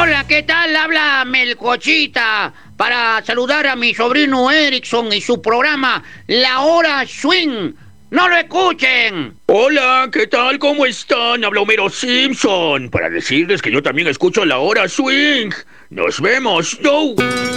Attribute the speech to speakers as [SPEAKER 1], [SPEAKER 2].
[SPEAKER 1] Hola, ¿qué tal? Habla Melcochita para saludar a mi sobrino Erickson y su programa La Hora Swing. ¡No lo escuchen!
[SPEAKER 2] Hola, ¿qué tal? ¿Cómo están? Habla Homero Simpson para decirles que yo también escucho La Hora Swing. Nos vemos. ¡Yo!